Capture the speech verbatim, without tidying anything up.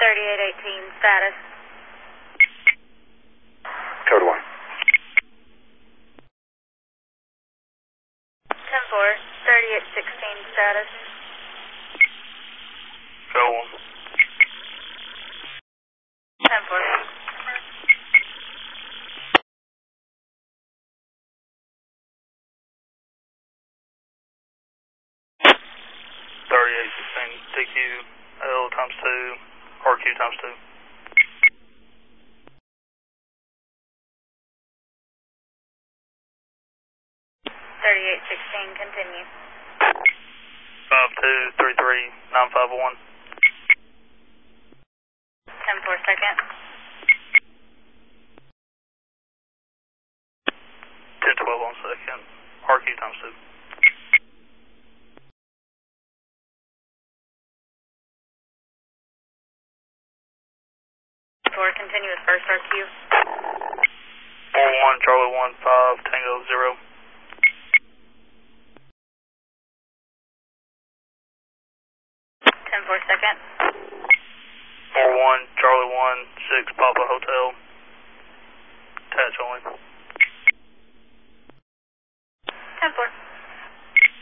thirty-eight eighteen, status. Code one. ten four, thirty-eight sixteen, status. Code one. ten four. thirty-eight sixteen, D Q L times two, R Q times two. thirty-eight sixteen, continue. five two three three nine five one. ten four second. ten twelve on second, R Q times two. four, continue with first R Q. four one Charlie one five Tango zero. ten four second. four one Charlie one six Papa Hotel. Attach only.